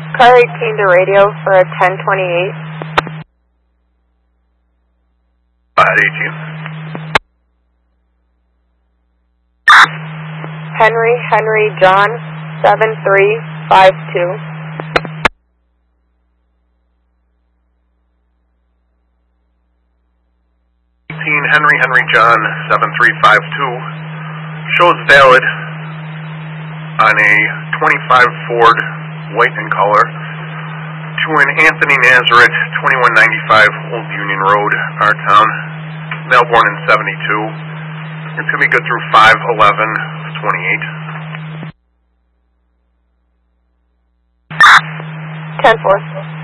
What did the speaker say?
Car 18 to radio for a 1028. At 18. Henry John 7352. Henry John 7352 shows valid on a 25 Ford, white in color, to an Anthony Nazareth, 2195 Old Union Road, our town, Melbourne in 72. It's going to be good through 5/11/28. 10-4.